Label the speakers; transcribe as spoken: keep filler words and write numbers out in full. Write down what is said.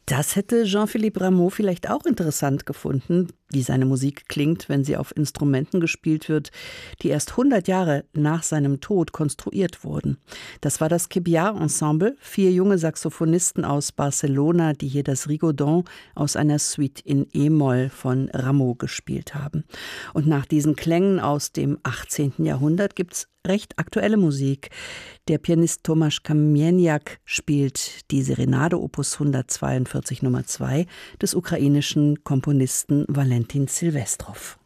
Speaker 1: Das hätte Jean-Philippe Rameau vielleicht auch interessant gefunden, wie seine Musik klingt, wenn sie auf Instrumenten gespielt wird, die erst hundert Jahre nach seinem Tod konstruiert wurden. Das war das Kebia Ensemble, vier junge Saxophonisten aus Barcelona, die hier das Rigodon aus einer Suite in E-Moll von Rameau gespielt haben. Und nach diesen Klängen aus dem achtzehnten Jahrhundert gibt's recht aktuelle Musik. Der Pianist Tomasz Kamieniak spielt die Serenade Opus hundertzweiundvierzig Nummer zwei des ukrainischen Komponisten Valentin Silvestrov.